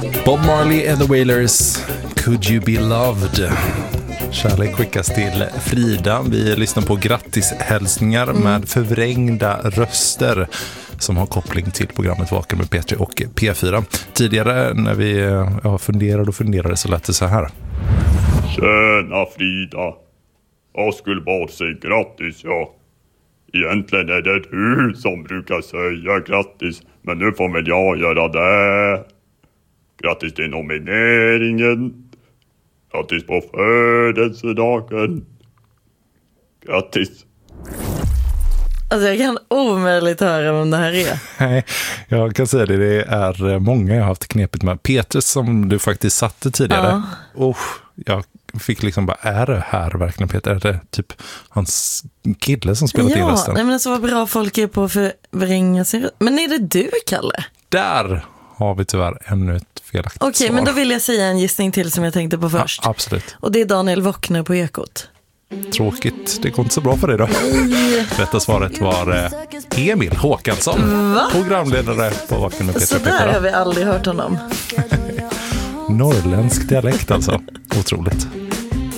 Bob Marley and the Wailers, Could You Be Loved? Kärlek skickas till Frida. Vi lyssnar på grattishälsningar med förvrängda röster som har koppling till programmet Vaken med P3 och P4. Tidigare när vi funderade så lät det så här. Tjena Frida. Jag skulle bara säga grattis, ja. Egentligen är det du som brukar säga grattis, men nu får väl jag göra det. Grattis till nomineringen. Grattis på födelsedagen. Grattis. Alltså jag kan omöjligt höra vem det här är. Nej, jag kan säga det. Det är många jag har haft knepigt med. Peter som du faktiskt satte tidigare. Jag fick liksom bara, är det här verkligen Peter? Är det typ hans kille som spelat in rösten? Nej, men alltså vad bra folk är på att förvränga sig. Men är det du, Kalle? Där har vi tyvärr ännu ett felaktigt svar. Okej, men då vill jag säga en gissning till som jag tänkte på först. Ja, absolut. Och det är Daniel Wockner på Ekot. Tråkigt, det går inte så bra för dig då. Rätta svaret var Emil Håkansson. Programledare på Vaken med P3. Så där har vi aldrig hört honom. Norrländsk dialekt alltså, otroligt.